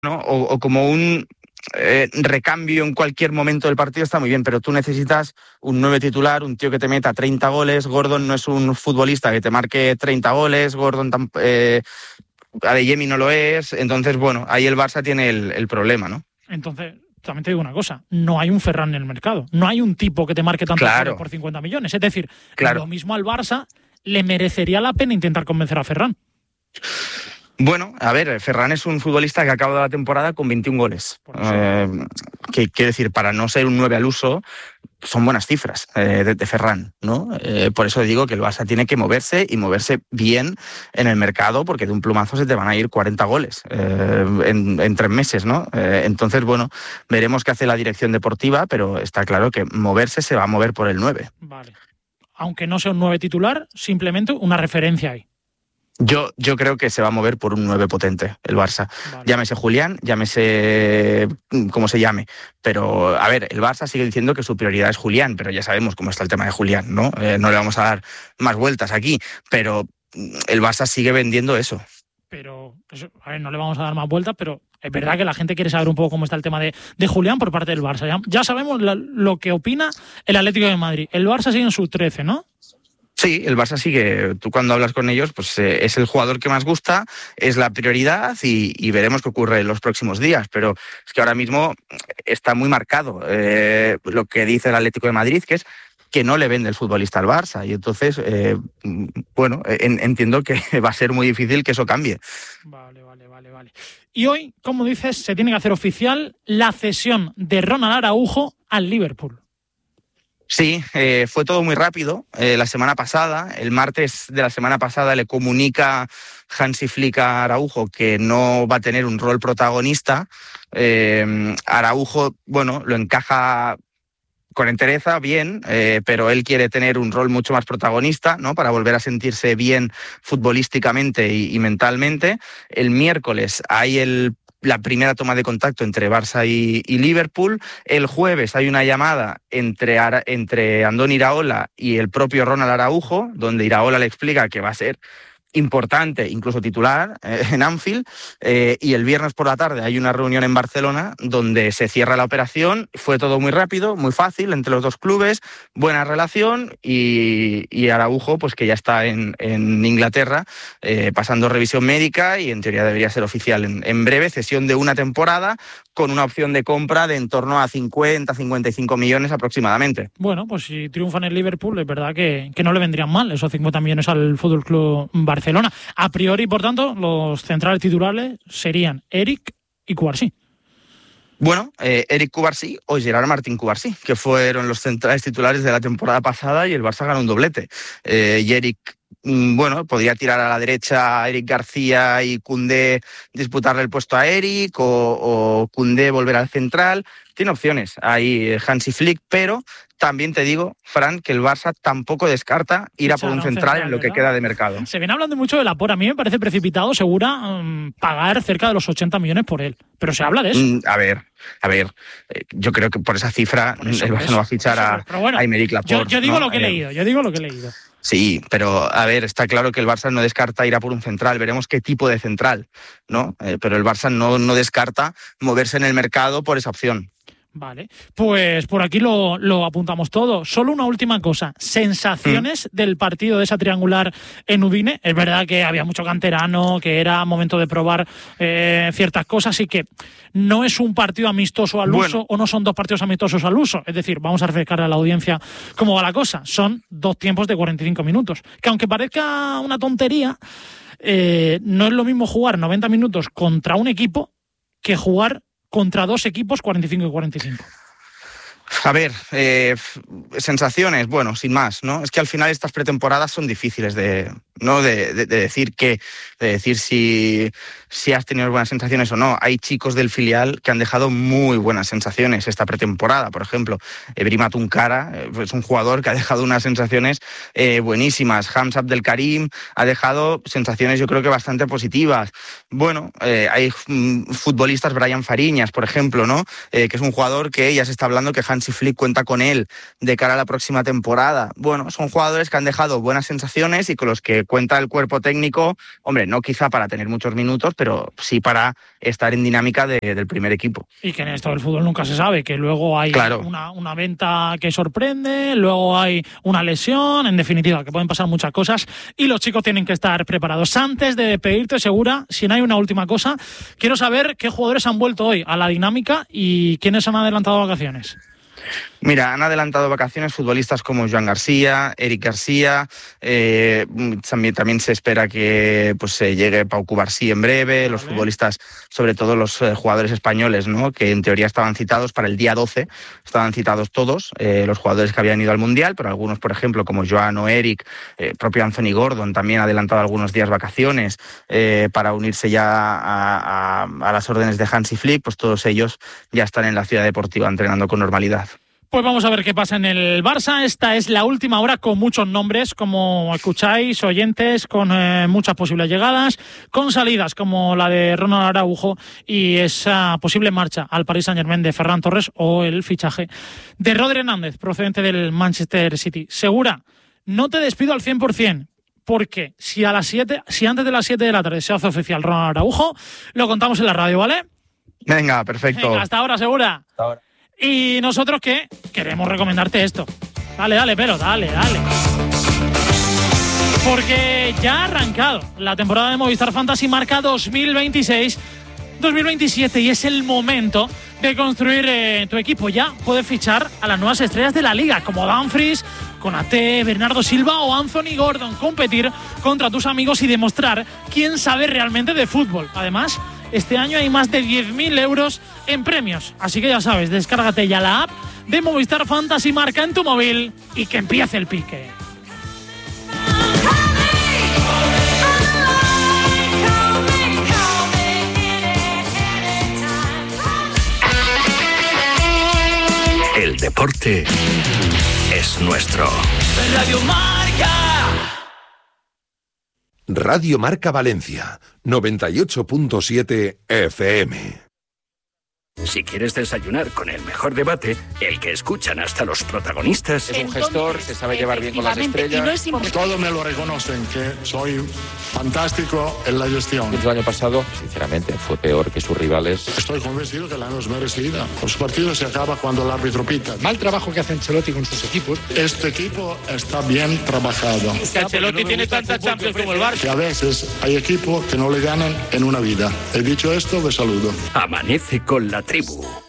¿no? O como un recambio en cualquier momento del partido está muy bien, pero tú necesitas un 9 titular, un tío que te meta 30 goles. Gordon no es un futbolista que te marque 30 goles, Adeyemi no lo es, entonces bueno, ahí el Barça tiene el problema, ¿no? Entonces, también te digo una cosa, no hay un Ferran en el mercado, no hay un tipo que te marque tantos goles por 50 millones, es decir, lo mismo al Barça le merecería la pena intentar convencer a Ferran. Bueno, a ver, Ferran es un futbolista que acaba la temporada con 21 goles. Que quiere decir, para no ser un 9 al uso, son buenas cifras de Ferran, ¿no? Por eso digo que el Barça tiene que moverse y moverse bien en el mercado, porque de un plumazo se te van a ir 40 goles en 3 meses, ¿no? Entonces, bueno, veremos qué hace la dirección deportiva, pero está claro que moverse se va a mover por el 9. Vale. Aunque no sea un 9 titular, simplemente una referencia ahí. Yo creo que se va a mover por un 9 potente, el Barça. Vale. Llámese Julián, llámese como se llame. Pero, a ver, el Barça sigue diciendo que su prioridad es Julián, pero ya sabemos cómo está el tema de Julián, ¿no? No le vamos a dar más vueltas aquí, pero el Barça sigue vendiendo eso. Pero, a ver, no le vamos a dar más vueltas, pero es verdad que la gente quiere saber un poco cómo está el tema de Julián por parte del Barça. Ya sabemos lo que opina el Atlético de Madrid. El Barça sigue en sus 13, ¿no? Sí, el Barça sigue, tú cuando hablas con ellos, pues es el jugador que más gusta, es la prioridad y veremos qué ocurre en los próximos días, pero es que ahora mismo está muy marcado lo que dice el Atlético de Madrid, que es que no le vende el futbolista al Barça, y entonces, bueno, entiendo que va a ser muy difícil que eso cambie. Vale. Y hoy, como dices, se tiene que hacer oficial la cesión de Ronald Araujo al Liverpool. Sí, fue todo muy rápido. La semana pasada, el martes de la semana pasada, le comunica Hansi Flick a Araujo que no va a tener un rol protagonista. Araujo, bueno, lo encaja con entereza, bien, pero él quiere tener un rol mucho más protagonista, ¿no? Para volver a sentirse bien futbolísticamente y mentalmente. El miércoles hay la primera toma de contacto entre Barça y Liverpool. El jueves hay una llamada entre Andoni Iraola y el propio Ronald Araujo, donde Iraola le explica que va a ser importante, incluso titular, en Anfield, y el viernes por la tarde hay una reunión en Barcelona donde se cierra la operación. Fue todo muy rápido, muy fácil entre los dos clubes, buena relación, y Araujo, pues que ya está en Inglaterra pasando revisión médica y en teoría debería ser oficial en breve, cesión de una temporada con una opción de compra de en torno a 50-55 millones aproximadamente. Bueno, pues si triunfan en Liverpool, es verdad que no le vendrían mal esos 50 millones al Fútbol Club Barcelona. A priori, por tanto, los centrales titulares serían Eric y Cubarsí. Bueno, Eric Cubarsí o Gerard Martín Cubarsí, que fueron los centrales titulares de la temporada pasada y el Barça ganó un doblete. Y Eric, bueno, podría tirar a la derecha a Eric García y Koundé disputarle el puesto a Eric, o Koundé volver al central. Tiene opciones ahí Hansi Flick, pero también te digo, Fran, que el Barça tampoco descarta ir a por un central en lo que queda de mercado. Se viene hablando mucho de Laporte. A mí me parece precipitado, Segura, pagar cerca de los 80 millones por él. Pero se habla de eso. A ver, yo creo que por esa cifra el Barça no va a fichar a Aymeric Laporte. Yo digo lo que he leído. Sí, pero a ver, está claro que el Barça no descarta ir a por un central. Veremos qué tipo de central, ¿no? Pero el Barça no descarta moverse en el mercado por esa opción. Vale, pues por aquí lo apuntamos todo. Solo una última cosa, sensaciones del partido de esa triangular en Udine. Es verdad que había mucho canterano, que era momento de probar ciertas cosas y que no es un partido amistoso al uso, o no son dos partidos amistosos al uso. Es decir, vamos a refrescar a la audiencia cómo va la cosa. Son 2 tiempos de 45 minutos, que aunque parezca una tontería, no es lo mismo jugar 90 minutos contra un equipo que jugar contra 2 equipos 45 y 45. A ver, sensaciones, bueno, sin más, ¿no? Es que al final estas pretemporadas son difíciles de decir si has tenido buenas sensaciones o no. Hay chicos del filial que han dejado muy buenas sensaciones esta pretemporada. Por ejemplo, Brima Tunkara es un jugador que ha dejado unas sensaciones buenísimas. Hamza Abdelkarim ha dejado sensaciones, yo creo que bastante positivas. Bueno, hay futbolistas, Brian Fariñas, por ejemplo, ¿no? Que es un jugador que ya se está hablando que Hansi Hansi Flick cuenta con él de cara a la próxima temporada. Bueno, son jugadores que han dejado buenas sensaciones y con los que cuenta el cuerpo técnico, hombre, no quizá para tener muchos minutos, pero sí para estar en dinámica del primer equipo. Y que en esto del fútbol nunca se sabe, que luego hay una venta que sorprende, luego hay una lesión, en definitiva, que pueden pasar muchas cosas y los chicos tienen que estar preparados. Antes de despedirte, Segura, si no hay una última cosa, quiero saber qué jugadores han vuelto hoy a la dinámica y quiénes han adelantado vacaciones. Mira, han adelantado vacaciones futbolistas como Joan García, Eric García, también se espera que llegue Pau Cubarsí en breve, los futbolistas, sobre todo los jugadores españoles, ¿no?, que en teoría estaban citados para el día 12, estaban citados todos, los jugadores que habían ido al Mundial, pero algunos, por ejemplo, como Joan o Eric, propio Anthony Gordon, también ha adelantado algunos días vacaciones para unirse ya a las órdenes de Hansi Flick, pues todos ellos ya están en la ciudad deportiva entrenando con normalidad. Pues vamos a ver qué pasa en el Barça. Esta es la última hora con muchos nombres, como escucháis, oyentes, con muchas posibles llegadas, con salidas como la de Ronald Araujo y esa posible marcha al Paris Saint-Germain de Ferran Torres o el fichaje de Rodri Hernández, procedente del Manchester City. Segura, no te despido al 100%. Porque si antes de las 7 de la tarde se hace oficial Ronald Araujo, lo contamos en la radio, ¿vale? Venga, perfecto. Venga, hasta ahora, Segura. Hasta ahora. Y nosotros, ¿qué? Queremos recomendarte esto. Dale, pero dale. Porque ya ha arrancado la temporada de Movistar Fantasy Marca 2026-2027 y es el momento de construir tu equipo. Ya puedes fichar a las nuevas estrellas de la liga, como Dumfries, Konaté, Bernardo Silva o Anthony Gordon. Competir contra tus amigos y demostrar quién sabe realmente de fútbol. Además, este año hay más de 10.000 euros en premios. Así que ya sabes, descárgate ya la app de Movistar Fantasy Marca en tu móvil y que empiece el pique. El deporte es nuestro. Radio Marca. Radio Marca Valencia, 98.7 FM. Si quieres desayunar con el mejor debate, el que escuchan hasta los protagonistas. Es un gestor, se sabe llevar bien con las estrellas. Todos me lo reconocen, que soy fantástico en la gestión. El año pasado, sinceramente, fue peor que sus rivales. Estoy convencido que la no es merecida. Los partidos se acaba cuando el árbitro pita. Mal trabajo que hace Ancelotti con sus equipos. Este equipo está bien trabajado. Que Ancelotti tiene tantas Champions como el Barça. Que a veces hay equipos que no le ganan en una vida. He dicho esto, me saludo. Amanece con la tribu.